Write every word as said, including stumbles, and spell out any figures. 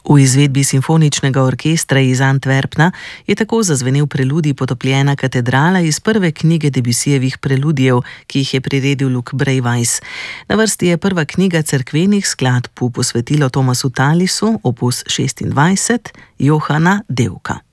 V izvedbi simfoničnega orkestra iz Antwerpna je tako zazvenel preludij Potopljena katedrala iz prve knjige Debussijevih preludijev, ki jih je priredil Luc Breiweiss. Na vrsti je prva knjiga cerkvenih skladb v posvetilo Thomasu Tallisu, opus šestindvajset, Johana Deuka.